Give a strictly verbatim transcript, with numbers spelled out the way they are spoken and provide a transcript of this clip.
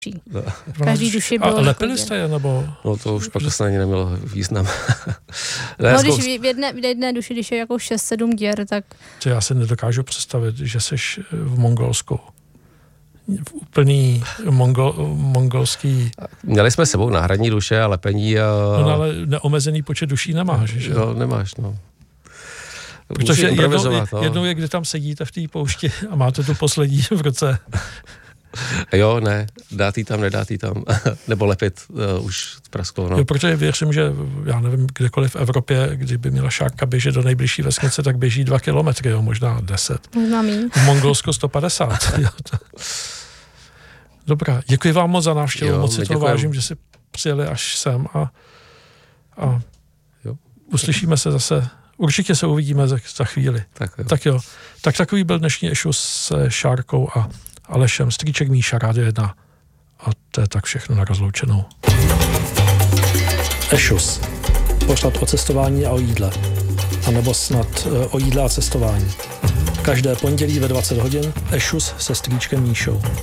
No. Každý duši bylo. A lepili jste je, nebo? No to už pak to ani nemělo význam. Ne, no, když v jedné, v jedné duši, když je jako šest sedm děr, tak... Co já si nedokážu představit, že jsi v Mongolsku. V úplný mongol, mongolský... Měli jsme sebou náhradní duše a lepení a... No, ale neomezený počet duší nemáš, že? No, nemáš, no. Protože jednou, no. jednou je, kdy tam sedíte v té poušti a máte tu poslední v ruce. Jo, ne, dát jí tam, nedát jí tam, nebo lepit uh, už prasklo, no. Jo, protože věřím, že já nevím, kdekoliv v Evropě, kdyby měla šárka běžet do nejbližší vesnice, tak běží dva kilometry, jo, možná deset. Možná míň. V Mongolsku sto padesát. Dobrá, děkuji vám moc za návštěvu, moc si to vážím, že si přijeli až sem a, a jo. Uslyšíme se zase, určitě se uvidíme za, za chvíli. Tak jo. tak jo. Tak takový byl dnešní ešus s Šárkou a Alešem, strýček Míša, Rádio jedna. A to je tak všechno na rozloučenou. Ešus. Pořad o cestování a o jídle. A nebo snad o jídle a cestování. Každé pondělí ve dvacet hodin Ešus se strýčkem Míšou.